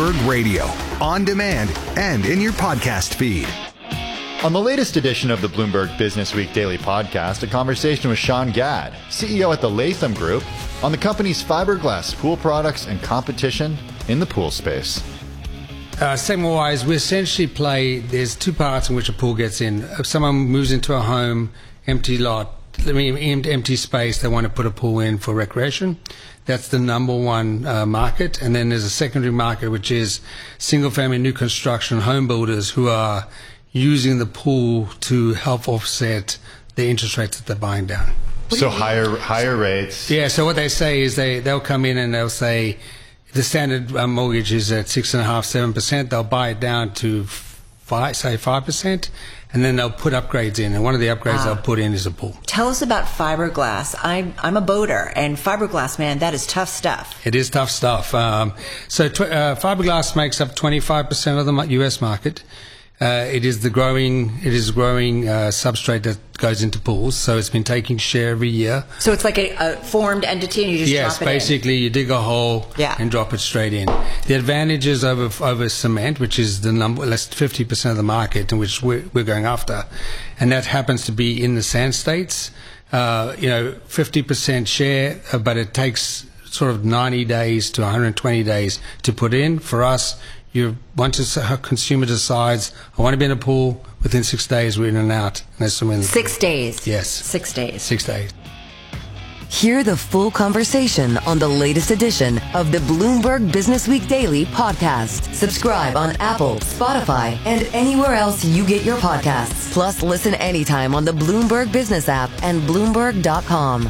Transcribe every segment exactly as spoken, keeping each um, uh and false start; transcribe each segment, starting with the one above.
Bloomberg Radio, on demand and in your podcast feed. On the latest edition of the Bloomberg Business Week Daily Podcast, a conversation with Sean Gadd, C E O at the Latham Group, on the company's fiberglass pool products and competition in the pool space. Uh, segment-wise, we essentially play, there's two parts in which a pool gets in. If someone moves into a home, empty lot, I mean, empty space, they want to put a pool in for recreation. That's the number one uh, market. And then there's a secondary market, which is single-family new construction home builders who are using the pool to help offset the interest rates that they're buying down. So higher higher rates. Yeah, so what they say is they, they'll come in and they'll say, the standard uh, mortgage is at six and a half, seven percent. They'll buy it down to five, say five percent, and then they'll put upgrades in. And one of the upgrades ah. they'll put in is a pool. Tell us about fiberglass. I'm I'm a boater, and fiberglass, man, that is tough stuff. It is tough stuff. Um, so tw- uh, fiberglass makes up twenty-five percent of the U S market. Uh, it is the growing, it is growing uh, substrate that goes into pools. So it's been taking share every year. So it's like a, a formed entity, and you just yes, drop it in. Yes, basically you dig a hole yeah. and drop it straight in. The advantages over over cement, which is the number less fifty percent of the market in which we're, we're going after, and that happens to be in the sand states. Uh, you know, fifty percent share, uh, but it takes sort of ninety days to one hundred twenty days to put in. For us, you once a consumer decides, I want to be in a pool, within six days we're in and out. And that's when six days? Yes. Six days. Six days. Hear the full conversation on the latest edition of the Bloomberg Business Week Daily Podcast. Subscribe on Apple, Spotify, and anywhere else you get your podcasts. Plus, listen anytime on the Bloomberg Business app and Bloomberg dot com.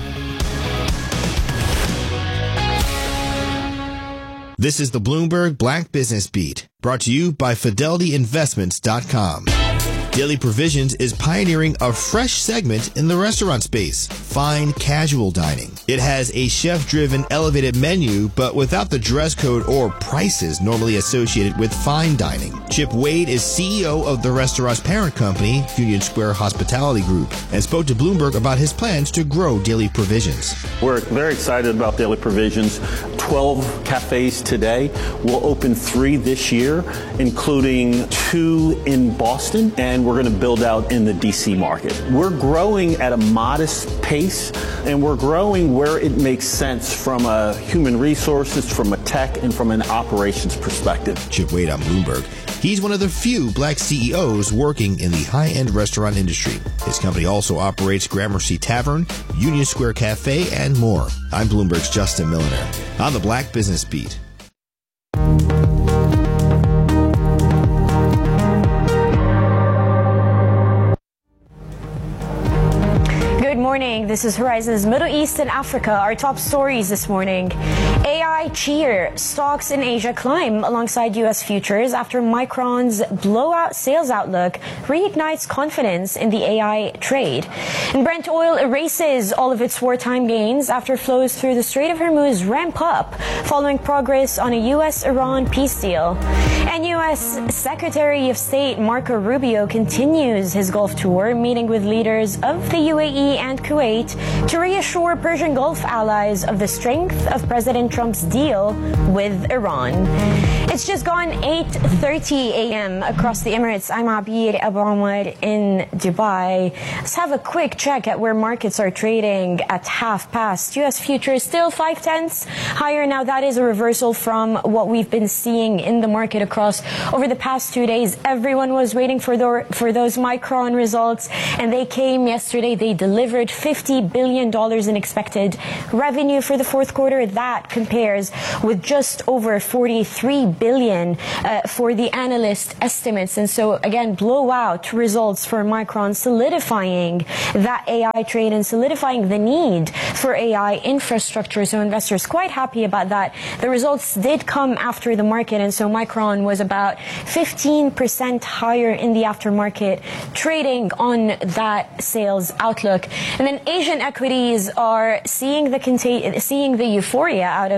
This is the Bloomberg Black Business Beat, brought to you by Fidelity Investments dot com. Daily Provisions is pioneering a fresh segment in the restaurant space, fine casual dining. It has a chef-driven elevated menu, but without the dress code or prices normally associated with fine dining. Chip Wade is C E O of the restaurant's parent company, Union Square Hospitality Group, and spoke to Bloomberg about his plans to grow Daily Provisions. We're very excited about Daily Provisions. twelve cafes today. We'll open three this year, including two in Boston, and we're going to build out in the D C market. We're growing at a modest pace, and we're growing where it makes sense from a human resources, from a tech, and from an operations perspective. Chip Wade on Bloomberg. He's one of the few black C E Os working in the high-end restaurant industry. His company also operates Gramercy Tavern, Union Square Cafe, and more. I'm Bloomberg's Justin Milliner on the Black Business Beat. Good morning. This is Horizon's Middle East and Africa. Our top stories this morning. A I cheer. Stocks in Asia climb alongside U S futures after Micron's blowout sales outlook reignites confidence in the A I trade. And Brent oil erases all of its wartime gains after flows through the Strait of Hormuz ramp up following progress on a U S Iran peace deal. And U S Secretary of State Marco Rubio continues his Gulf tour, meeting with leaders of the U A E and Kuwait to reassure Persian Gulf allies of the strength of President Trump's deal with Iran. It's just gone eight thirty a.m. across the Emirates. I'm Abir Abu Omar in Dubai. Let's have a quick check at where markets are trading at half past. U S futures still five tenths higher. Now that is a reversal from what we've been seeing in the market across over the past two days. Everyone was waiting for the, for those Micron results, and they came yesterday. They delivered fifty billion dollars in expected revenue for the fourth quarter. That compares with just over forty-three billion uh, for the analyst estimates. And so again, blowout results for Micron, solidifying that A I trade and solidifying the need for A I infrastructure. So investors quite happy about that. The results did come after the market, and so Micron was about fifteen percent higher in the aftermarket, trading on that sales outlook. And then Asian equities are seeing the contain- seeing the euphoria out of the United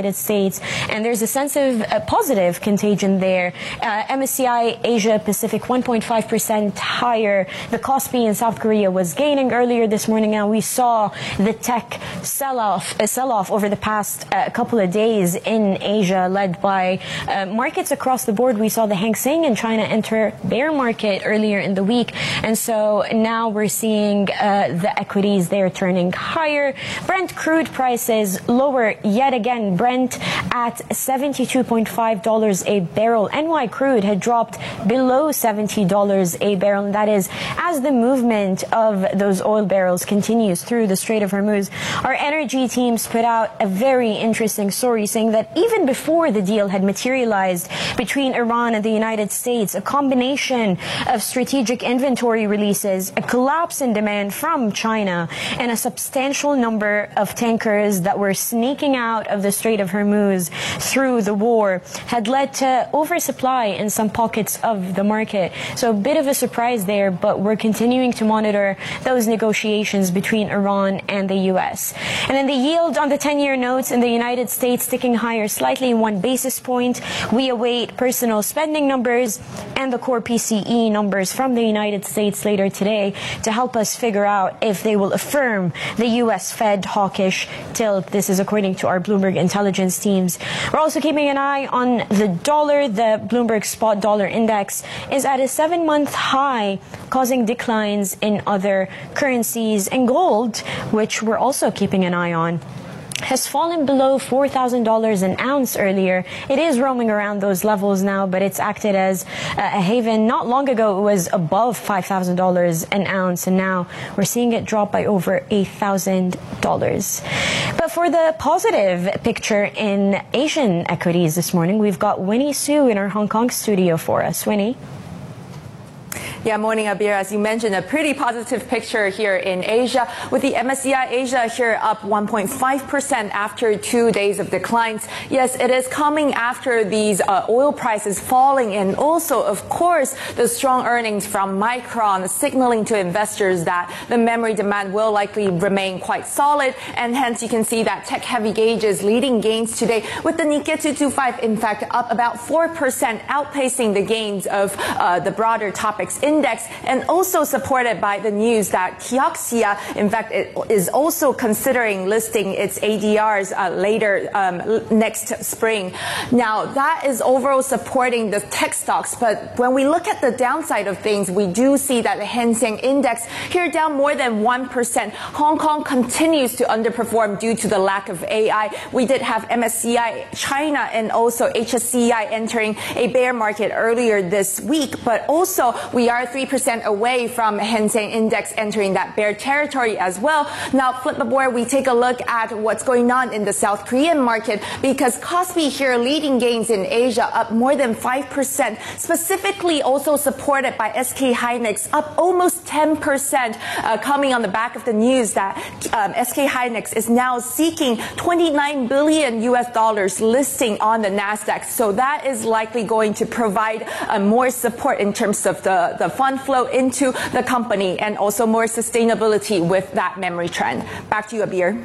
United States, and there's a sense of uh, positive contagion there. Uh, M S C I Asia Pacific one point five percent higher. The Kospi in South Korea was gaining earlier this morning, and we saw the tech sell-off, uh, sell-off over the past uh, couple of days in Asia, led by uh, markets across the board. We saw the Hang Seng in China enter bear market earlier in the week, and so now we're seeing uh, the equities there turning higher. Brent crude prices lower yet again. Brent at seventy-two point five dollars a barrel. N Y crude had dropped below seventy dollars a barrel, and that is as the movement of those oil barrels continues through the Strait of Hormuz. Our energy teams put out a very interesting story saying that even before the deal had materialized between Iran and the United States, a combination of strategic inventory releases, a collapse in demand from China, and a substantial number of tankers that were sneaking out of the Strait of Hormuz through the war had led to oversupply in some pockets of the market. So a bit of a surprise there, but we're continuing to monitor those negotiations between Iran and the U S. And then the yield on the ten-year notes in the United States ticking higher slightly, one basis point. We await personal spending numbers and the core P C E numbers from the United States later today to help us figure out if they will affirm the U S Fed hawkish tilt. This is according to our Bloomberg intelligence teams. We're also keeping an eye on the dollar. The Bloomberg spot dollar index is at a seven-month high, causing declines in other currencies. And gold, which we're also keeping an eye on, has fallen below four thousand dollars an ounce earlier. It is roaming around those levels now, but it's acted as a haven. Not long ago, it was above five thousand dollars an ounce, and now we're seeing it drop by over one thousand dollars. But for the positive picture in Asian equities this morning, we've got Winnie Su in our Hong Kong studio for us. Winnie? Yeah, morning, Abir. As you mentioned, a pretty positive picture here in Asia, with the M S C I Asia here up one point five percent after two days of declines. Yes, it is coming after these uh, oil prices falling, and also, of course, the strong earnings from Micron signaling to investors that the memory demand will likely remain quite solid, and hence you can see that tech-heavy gauges leading gains today, with the Nikkei two twenty-five, in fact, up about four percent, outpacing the gains of uh, the broader Topix index, and also supported by the news that Kioxia, in fact, it is also considering listing its A D Rs uh, later um, next spring. Now, that is overall supporting the tech stocks, but when we look at the downside of things, we do see that the Hang Seng Index here down more than one percent. Hong Kong continues to underperform due to the lack of A I. We did have M S C I China and also H S C I entering a bear market earlier this week, but also we are three percent away from Hang Seng Index entering that bear territory as well. Now, flip the board, we take a look at what's going on in the South Korean market, because Kospi here leading gains in Asia up more than five percent, specifically also supported by S K Hynix up almost ten percent, uh, coming on the back of the news that um, S K Hynix is now seeking twenty-nine billion U S dollars listing on the NASDAQ. So that is likely going to provide uh, more support in terms of the, the fund flow into the company, and also more sustainability with that memory trend. Back to you, Abir.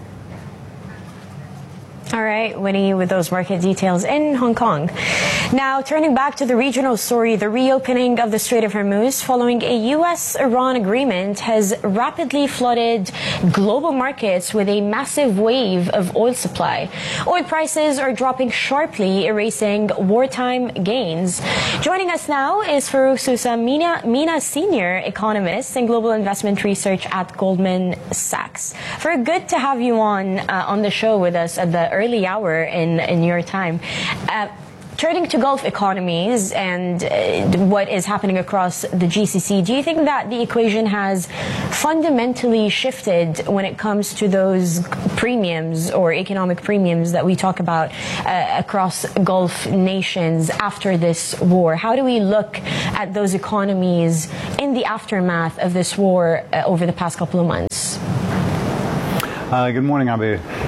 All right, Winnie, with those market details in Hong Kong. Now, turning back to the regional story, the reopening of the Strait of Hormuz following a U S Iran agreement has rapidly flooded global markets with a massive wave of oil supply. Oil prices are dropping sharply, erasing wartime gains. Joining us now is Farouk Sousa Mina, Mina senior economist in global investment research at Goldman Sachs. Farouk, good to have you on uh, on the show with us at the early hour in, in your time. Uh, turning to Gulf economies and uh, what is happening across the G C C, do you think that the equation has fundamentally shifted when it comes to those premiums or economic premiums that we talk about uh, across Gulf nations after this war? How do we look at those economies in the aftermath of this war uh, over the past couple of months? Uh, good morning, Abu.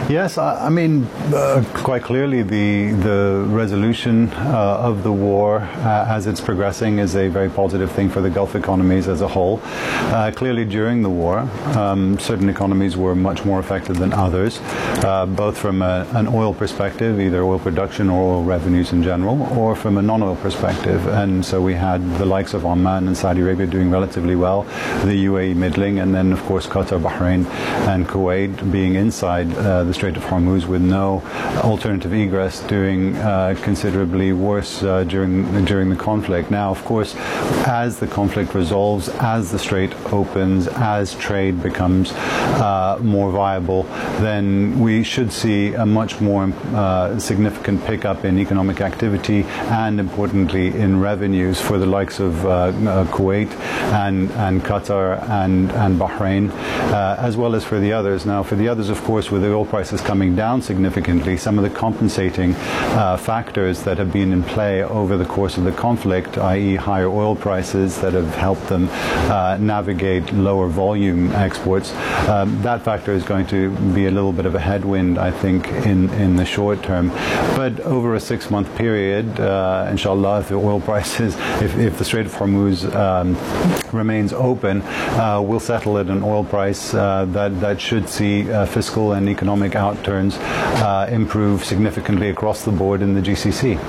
Yes, I, I mean, uh, quite clearly the the resolution uh, of the war uh, as it's progressing is a very positive thing for the Gulf economies as a whole. Uh, clearly during the war, um, certain economies were much more affected than others, uh, both from a, an oil perspective, either oil production or oil revenues in general, or from a non-oil perspective. And so we had the likes of Oman and Saudi Arabia doing relatively well, the U A E middling, and then of course Qatar, Bahrain and Kuwait being inside uh, the Strait of Hormuz with no alternative egress doing uh, considerably worse uh, during during the conflict. Now, of course, as the conflict resolves, as the strait opens, as trade becomes uh, more viable, then we should see a much more uh, significant pickup in economic activity and, importantly, in revenues for the likes of uh, uh, Kuwait and, and Qatar and, and Bahrain, uh, as well as for the others. Now, for the others, of course, with the oil prices coming down significantly, some of the compensating uh, factors that have been in play over the course of the conflict, that is higher oil prices that have helped them uh, navigate lower volume exports, um, that factor is going to be a little bit of a headwind, I think, in, in the short term. But over a six-month period, uh, inshallah, if the oil prices, if, if the Strait of Hormuz um, remains open, uh, we'll settle at an oil price uh, that, that should see uh, fiscal and economic outturns uh, improve significantly across the board in the G C C.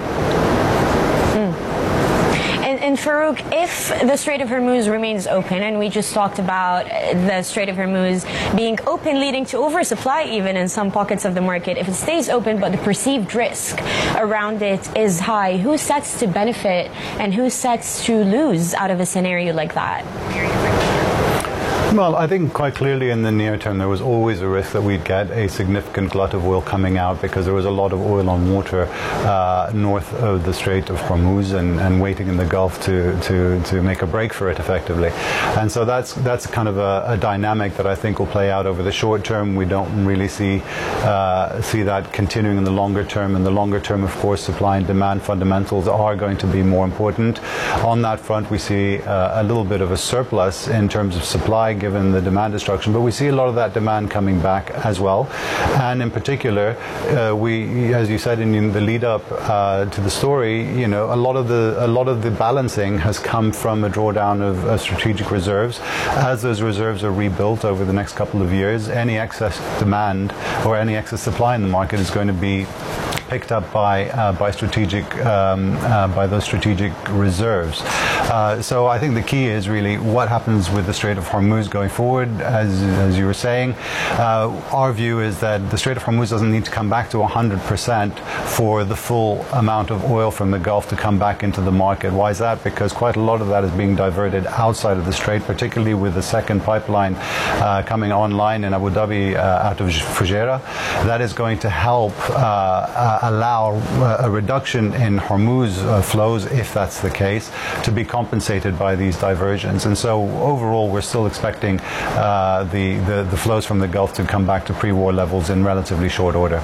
And Farouk, if the Strait of Hormuz remains open, and we just talked about the Strait of Hormuz being open, leading to oversupply even in some pockets of the market, if it stays open but the perceived risk around it is high, who sets to benefit and who sets to lose out of a scenario like that? Well, I think quite clearly in the near term there was always a risk that we'd get a significant glut of oil coming out because there was a lot of oil on water uh, north of the Strait of Hormuz and, and waiting in the Gulf to, to, to make a break for it effectively. And so that's that's kind of a, a dynamic that I think will play out over the short term. We don't really see uh, see that continuing in the longer term. In the longer term, of course, supply and demand fundamentals are going to be more important. On that front, we see uh, a little bit of a surplus in terms of supply given the demand destruction, but we see a lot of that demand coming back as well. And in particular, uh, we, as you said in the lead up uh, to the story, you know, a lot of the a lot of the balancing has come from a drawdown of uh, strategic reserves. As those reserves are rebuilt over the next couple of years, any excess demand or any excess supply in the market is going to be picked up by uh, by strategic um, uh, by those strategic reserves. Uh, so I think the key is really what happens with the Strait of Hormuz going forward. As as you were saying, uh, our view is that the Strait of Hormuz doesn't need to come back to one hundred percent for the full amount of oil from the Gulf to come back into the market. Why is that? Because quite a lot of that is being diverted outside of the Strait, particularly with the second pipeline uh, coming online in Abu Dhabi uh, out of Fujairah. That is going to help uh, uh, allow a reduction in Hormuz uh, flows, if that's the case, to be compensated by these diversions. And so overall, we're still expecting uh, the, the, the flows from the Gulf to come back to pre-war levels in relatively short order.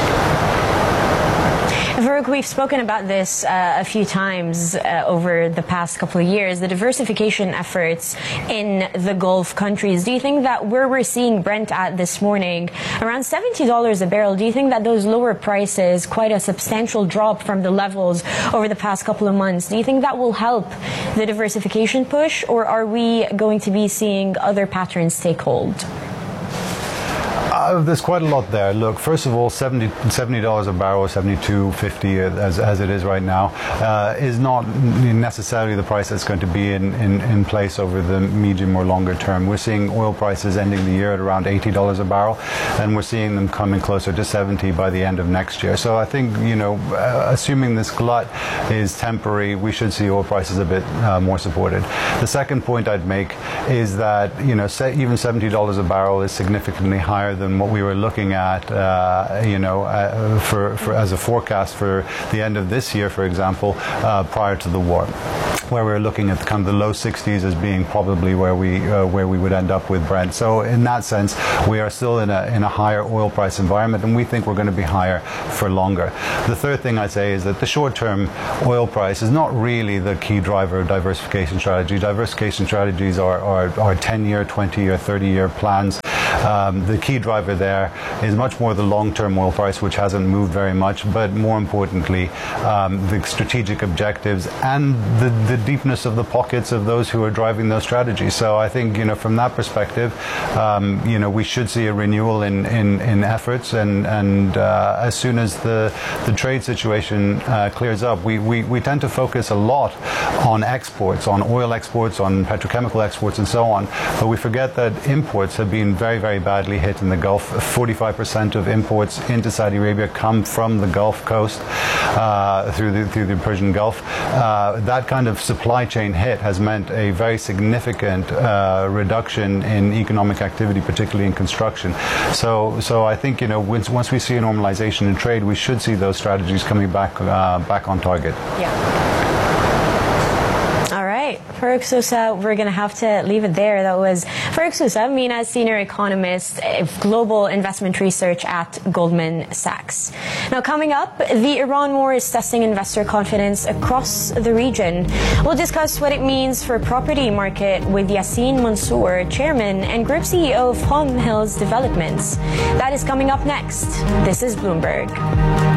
Farouk, we've spoken about this uh, a few times uh, over the past couple of years, the diversification efforts in the Gulf countries. Do you think that where we're seeing Brent at this morning, around seventy dollars a barrel, do you think that those lower prices, quite a substantial drop from the levels over the past couple of months, do you think that will help the diversification push, or are we going to be seeing other patterns take hold? Uh, there's quite a lot there. Look, first of all, seventy dollars a barrel, seventy-two fifty as, as it is right now, uh, is not necessarily the price that's going to be in, in, in place over the medium or longer term. We're seeing oil prices ending the year at around eighty dollars a barrel, and we're seeing them coming closer to seventy by the end of next year. So I think, you know, uh, assuming this glut is temporary, we should see oil prices a bit uh, more supported. The second point I'd make is that, you know, say even seventy dollars a barrel is significantly higher than what we were looking at, uh, you know, uh, for, for as a forecast for the end of this year, for example, uh, prior to the war, where we were looking at the, kind of the low sixties as being probably where we uh, where we would end up with Brent. So in that sense, we are still in a in a higher oil price environment, and we think we're going to be higher for longer. The third thing I'd say is that the short-term oil price is not really the key driver of diversification strategy. Diversification strategies are are, are ten-year, twenty-year, thirty-year plans. Um, the key driver there is much more the long-term oil price, which hasn't moved very much, but more importantly, um, the strategic objectives and the, the deepness of the pockets of those who are driving those strategies. So I think, you know, from that perspective, um, you know, we should see a renewal in, in, in efforts, and, and uh, as soon as the, the trade situation uh, clears up, we, we, we tend to focus a lot on exports, on oil exports, on petrochemical exports, and so on, but we forget that imports have been very, very badly hit in the Gulf. forty-five percent of imports into Saudi Arabia come from the Gulf Coast uh, through, the, through the Persian Gulf. Uh, that kind of supply chain hit has meant a very significant uh, reduction in economic activity, particularly in construction. So, so I think, you know, once, once we see a normalization in trade, we should see those strategies coming back uh, back on target. Yeah. All right, Farooq Sousa, we're going to have to leave it there. That was Farooq Sousa, MENA's senior economist of global investment research at Goldman Sachs. Now, coming up, the Iran war is testing investor confidence across the region. We'll discuss what it means for property market with Yassin Mansour, chairman and group C E O of Palm Hills Developments. That is coming up next. This is Bloomberg.